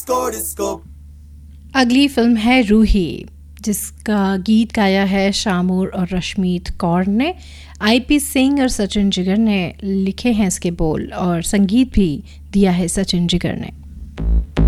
अगली फिल्म है रूही, जिसका गीत गाया है शामूर और रश्मीत कौर ने। IP सिंह और सचिन जिगर ने लिखे हैं इसके बोल और संगीत भी दिया है सचिन जिगर ने।